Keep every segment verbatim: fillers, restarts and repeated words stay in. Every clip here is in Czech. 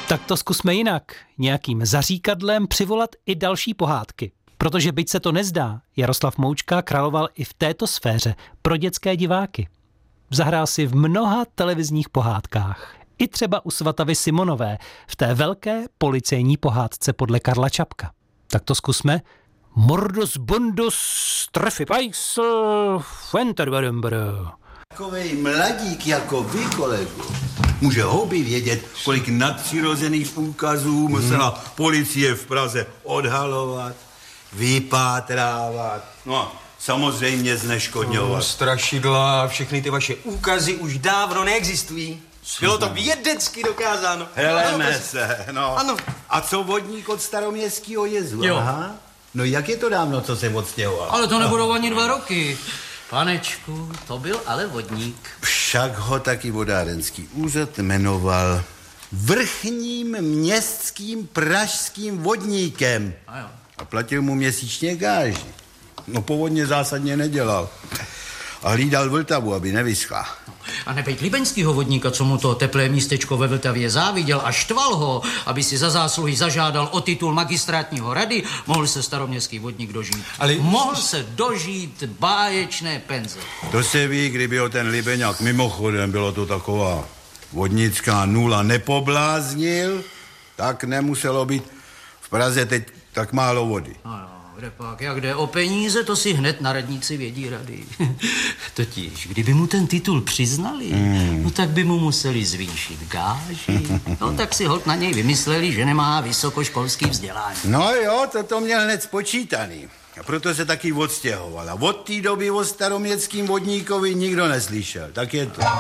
Tak to zkusme jinak. Nějakým zaříkadlem přivolat i další pohádky. Protože byť se to nezdá, Jaroslav Moučka královal i v této sféře pro dětské diváky. Zahrál si v mnoha televizních pohádkách. I třeba u Svatavy Simonové v té velké policejní pohádce podle Karla Čapka. Tak to zkusme. Mordus Bondus Trefy Pajsl Fenterberembr. Takovej mladík jako vy, kolego, může houby vědět, kolik nadpřirozených úkazů musela hmm. policie v Praze odhalovat, vypátrávat, no a samozřejmě zneškodňovat. No, strašidla, všechny ty vaše úkazy už dávno neexistují. Bylo to vědecky dokázáno. Heleme se, no. Ano. A co vodník od Staroměstského jezu? Jo. Aha. No jak je to dávno, co se odstěhoval? Ale to nebudou ani dva roky. Panečku, to byl ale vodník. Však ho taky vodárenský úřad jmenoval vrchním městským pražským vodníkem. A jo. A platil mu měsíčně gáži. No povodně zásadně nedělal. A hlídal Vltavu, aby nevyschla. A nebejt libeňskýho vodníka, co mu to teplé místečko ve Vltavě záviděl a štval ho, aby si za zásluhy zažádal o titul magistrátního rady, mohl se staroměstský vodník dožít. Ale... Mohl se dožít báječné penze. To se ví, kdyby ho ten Libeňák mimochodem, bylo to taková vodnická nula, nepobláznil, tak nemuselo být v Praze teď tak málo vody. No, kde pak, jak jde o peníze, to si hned na radnici vědí rady. Totiž, kdyby mu ten titul přiznali, mm. no tak by mu museli zvýšit gáži. No tak si holt na něj vymysleli, že nemá vysokoškolský vzdělání. No jo, to to měl hned spočítaný. A proto se taky odstěhoval. A od té doby o staroměstským vodníkovi nikdo neslyšel. Tak je to.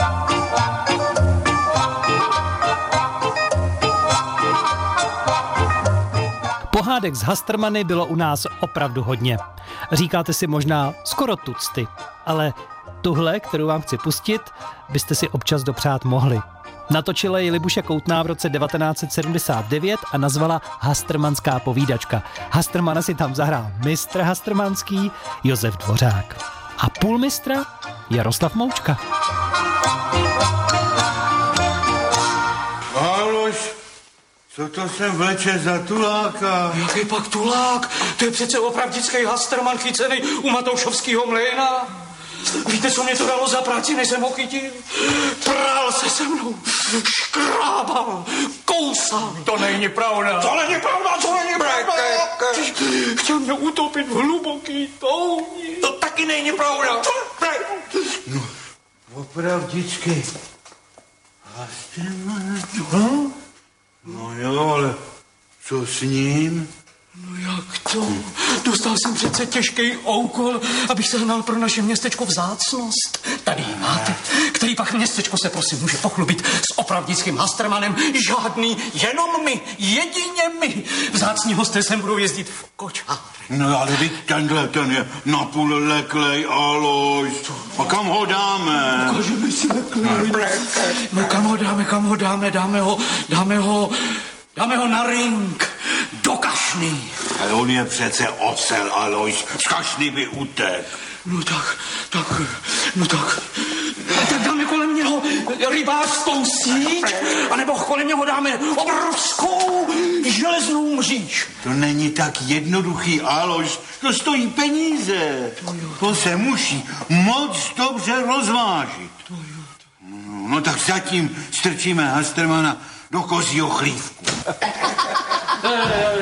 Pohádek z Hastrmany bylo u nás opravdu hodně. Říkáte si možná skoro tucty, ale tuhle, kterou vám chci pustit, byste si občas dopřát mohli. Natočila ji Libuše Koutná v roce devatenáct set sedmdesát devět a nazvala Hastrmanská povídačka. Hastrmana si tam zahrál mistr hastrmanský Josef Dvořák. A půlmistra Jaroslav Moučka. Aloš, co to sem vleče za tuláka? Jaký pak tulák? To je přece opravdický Hastrman chycený u Matoušovského mlejna. Víte, co mě to dalo za práci, než jsem ho chytil? Prál se se mnou, škrábal, kousal. To není pravda. To není pravda, to není pravda. Chtěl mě utopit v hluboký touni. To taky není pravda. No, opravdicky. Hastrman? No jo, ale co s ním? No jak to? Dostal jsem přece těžký úkol, abych sehnal pro naše městečko vzácnost. Tady ji máte, který pak městečko se prosím může pochlubit s opravdickým Hastrmanem. Žádný, jenom my, jedině my. Vzácní hosté sem budou jezdit v kočárech. No ale vy tenhle ten je napůl leklej, Alois. A kam ho dáme? Ukážeme si leklej. No kam ho dáme, kam ho dáme, dáme ho, dáme ho, dáme ho na ring. Do kašny. Ale on je přece ocel, Alois. Z kašny by utek. No tak, tak, no tak, tak dáme kolem něho rybářskou síť, anebo kolem něho dáme obrovskou železnou mříž. To není tak jednoduchý, Alois. To stojí peníze. To se musí moc dobře rozvážit. No, no tak zatím strčíme Hastrmana do kozího chlívku.